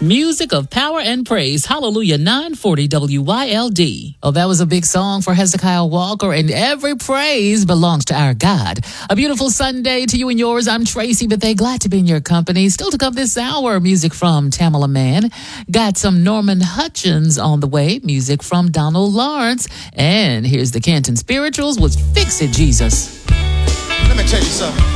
Music of power and praise. Hallelujah. 940 WYLD. Oh, that was a big song for Hezekiah Walker, and every praise belongs to our God. A beautiful Sunday to you and yours. I'm Tracy Bethea. Glad to be in your company. Still to come this hour, music from Tamala Mann. Got some Norman Hutchins on the way. Music from Donald Lawrence. And here's the Canton Spirituals with Fix It, Jesus. Let me tell you something.